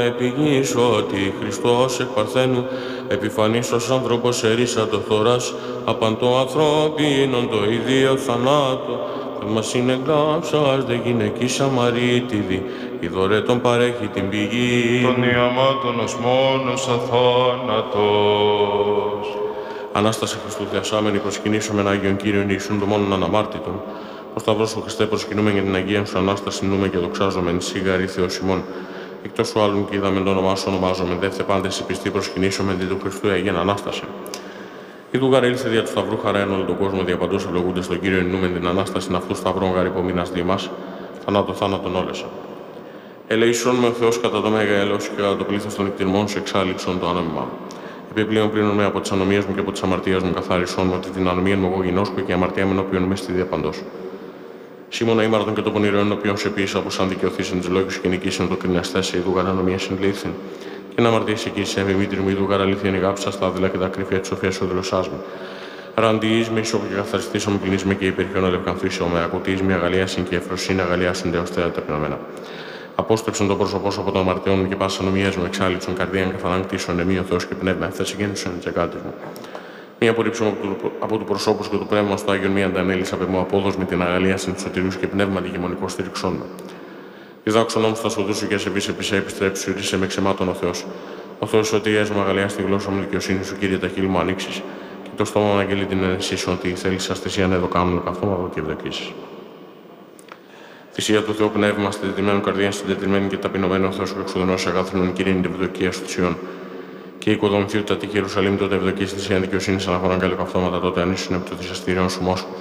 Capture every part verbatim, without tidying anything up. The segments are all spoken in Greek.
Επιγείς ότι Χριστός εκ Παρθένου επιφανής ως άνθρωπος ερίσατο θωράς απαν το ανθρώπινον το ιδίο θανάτο και μας συνεγγάψας δε γυναικής αμαρίτιδη η δωρέτων παρέχει την πηγή των ιαμάτων ως μόνος αθάνατος. Ανάσταση Χριστού θεασάμενη προσκυνήσομεν Άγιον Κύριον Ιησούν το μόνον αναμάρτητον ο Σταυρός σου Χριστέ προσκυνούμε για την Αγία σου Ανάσταση νούμε και δοξάζομεν σίγαρη Θεός ημών. Εκτός του άλλου και είδαμε το όνομά σου ονομάζομαι, δεύτε πάντες οι πιστοί προσκυνήσομεν δι' του Χριστού Αγίαν Ανάσταση. Η δούγαρα ήλθε δια του Σταυρού χαρά εν όλο τον κόσμο διαπαντός ευλογούνται στον Κύριο εννοούμεν την Ανάσταση αυτού Σταυρών γαρ υπομείνας δι' μας, θανάτω θάνατον όλεσα. Ελεησόν με ο Θεός κατά το μέγα έλεος και κατά το πλήθος των εκτιμών σου εξάλληψον το ανόμημά μου. Επιπλέον πλήνων με από τις ανομίες μου και από τις αμαρτίες μου καθάρισόν με ότι την ανομία μου εγώ γινώσκω και η αμαρτία μου ενώπιον με στη διαπαντός. Σίμωνα ήμαρτον και το πονηριόν οποίον σε πίσα από σαν δικαιωθήσεν τις λόγους και νικήσεν το κριναστές η δούγαρα ανομία συντλήθην. Και να αμαρτήσει εκεί σε εμιμήτρη μου η δούγαρα αλήθεια νηγάψα στα άδειλα και τα κρύφια της σοφίας σου δηλωσάς μου. Ραντιείς με ισόπου και καθαριστήσαμε πληνείς με και υπερχιόν αλευκανθήσω με ακουτείς με αγαλίασιν και εφροσύνη αγαλιάσιν δεως θέα ταπεινωμένα. Απόστρεψον το πρόσωπό σου από τον αμαρτιών μου και πάσα ανομίας μου εξάλληψον καρδίαν καθανάκτησον εμεί ο Θεός και πνεύμα έφτασε γέννησον τσεκάτης μου. Μία απορρίψω από του, από του προσώπου και του πνεύμα στο Άγιον Μία αντανέλησα από μου απόδος με την αγαλία στην σωτηρίου και πνεύμα αντιγεμονικό στήριξόν με. Διδάξον όμως τα σοδού σου και σε πίσε πισέ επιστρέψου, ρίσε με ξεμάτων ο Θεός. Ο Θεός σωτηρίας μου αγαλιά στη γλώσσα μου δικαιοσύνη σου, Κύριε, τα χείλη μου ανοίξεις. Και το στόμα μου αγγελεί την ενεσή σου ότι θέλεις αστεσία να εδώ κάνουν καθόμαδο και ευδοκίσεις. Θυσία του Θεού πνεύμα, στεδιτημένου καρδία, συντετριμένη και ταπεινωμένο ο Θεός σου εξουδενός αγάθρινον κυρίν την ευδοκία σου Τσιών. Και οικοδομηθεί τα τύχη Ιερουσαλήμ τότε ευδοκίσει τη δικαιοσύνη αναχωράν καλή καυτώματα τότε ανήσουν επί το θυσαστήριον σου Μόσχου.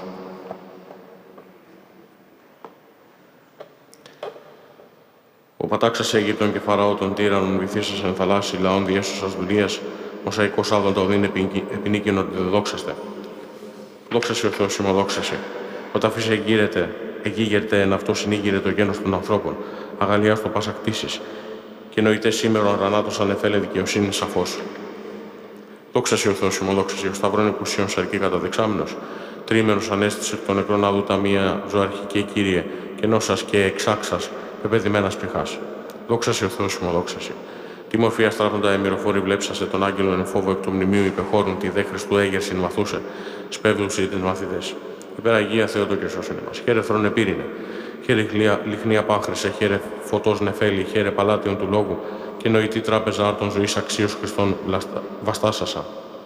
Ο πατάξας Αίγυπτον και Φαραώ των τύραννων βυθίσας εν θαλάσσι λαών διέσωσας δουλείας, μοσαϊκός άδων το οδύν επινίκην ότι δεν δόξαστε. Δόξασε ο Θεός ημοδόξασε. Όταν φύσε εγκύρεται, εγίγερτε εν αυτό συνήγηρε το γένος των ανθρώπων, αγαλιά στο πάσα κτήσεις. Και νοητέ σήμερον ρανάτος ανεφέλε δικαιοσύνη σαφώς. Δόξασε ο Θεός ημοδόξασε, ο Σταυρών εκουσίων σαρκή καταδεξάμενος, τρίμερος ανέστησε των νεκρών άδου τα μία ζωαρχική Κύριε, και νόσας και εξάξας, πεπαιδημένας πηχάς. Δόξασε ο Θεός ημοδόξασε. Τι μορφή αστράπτοντα εμμυροφόρη βλέψασε τον άγγελον εν φόβο εκ του μνημείου υπεχώρουν τη δε Χριστού έγερσιν μαθούσε, σπέβδουσε τις μαθητές. Υπεραγία Θεότο και σώσον μας. Χαίρε θρόνε πύρινε. Χαίρε λιχνία πάχρησε, χαίρε φωτός νεφέλη, χαίρε παλάτιον του λόγου και νοητή τράπεζα άρτων ζωής αξίως Χριστών βαστάσασα.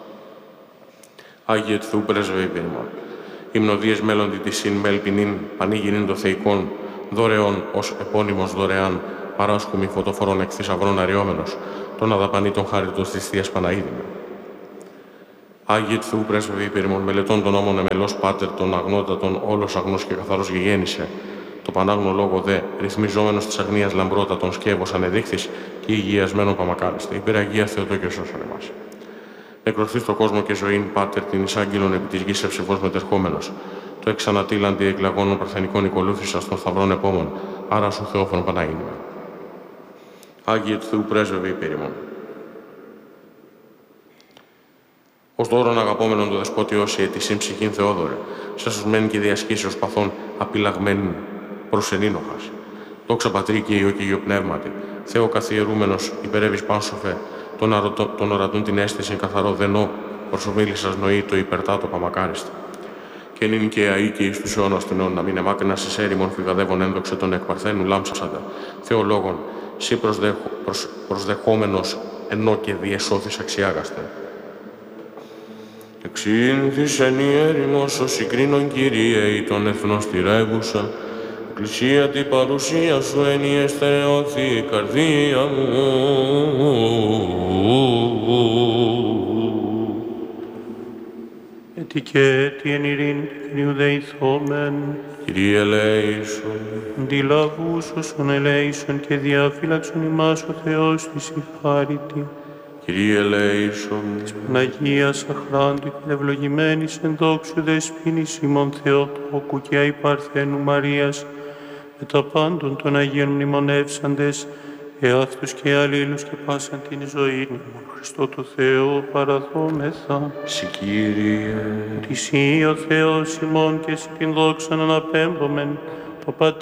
Άγιε του Θεού πρέσβε υπήρμα. Υμνοδίες μέλλοντι τη συν μέλπινην πανήγυριν το θεϊκόν, δωρεών ως επώνυμος δωρεάν, παράσχουμι φωτοφορών εκ θησαυρών αριόμενος, τον αδαπανήτων χάριτος της Θείας Παναίδημε. Άγιε του Θεού πρέσβε υπήρμον, μελετών των νόμων εμελός πάτερ των αγνότατων, όλος αγνός και καθαρός γεγέννησε. Το πανάγνο λόγο δε, ρυθμιζόμενος της αγνίας λαμπρότατων σκεύος ανεδείχθης και υγιασμένων παμακάριστε. Υπεραγία Θεοτό και σώσον εμάς. Νεκρωθεί στο κόσμο και ζωήν, πάτερ την εισάγγελον επί της γης ευσεβώς μετερχόμενος. Το εξανατήλαντι εκλαγώνων παρθενικών οικολούθησα των σταυρών επόμων, άρα σου Θεόφωνο Παναγίνημα. Άγιε του Θεού πρέσβευε υπέρημον. Ως δώρον αγαπόμενον το δεσπότη όσοι ετησίν ψυχήν Θεόδωρε, σε σωσμένη και διασκήσεως παθών απειλαγμένην προς ενίνοχας. Δόξα Πατρί και Υιό και Υιό Πνεύματι, Θεό καθιερούμενος υπερεύεις πάνσοφε, τον, αρωτο, τον ορατούν την αίσθηση καθαρό δενό, προσομίλησας νοή το υπερτάτο παμακάριστα. Και νυν και αή και εις τους αιώνας των αιών να μην εμάκρινα σε έρημον φυγαδεύων ένδοξε τον εκπαρθένου λάμψασαντα, Θεολόγων, σύ προσδεχ, προσ, προσδεχόμενος ενώ και διεσώθης αξιάγαστε. Εξήνθησεν η έρημος ο συγκρίνων Κύριε ή τον εθνό στηρεύουσα, Εκκλησία την παρουσία σου εν η εστερεώθη η καρδία μου. Έτσι και τι εν ειρήνη του Κυρίου δεηθόμεν, Κύριε ελέησον. Αντιλαβούς όσων ελέησον και διαφύλαξον ημάς ο Θεός της η χάριτη. Κύριε ελέησον. Της Παναγίας αχράντου και ευλογημένης εν δόξου δεσποίνης ημών Θεοτόκου και αϊπαρθένου Μαρίας, με τα πάντων των Αγίων μνημονεύσαντες, εαυτούς και αλλήλους και πάσαν την ζωή μου, Χριστό το Θεό παραδόμεθα. Συ Κύριε. Ότι Συ ο Θεός ημών και Συ την δόξαν αναπέμπομεν, το Πατρί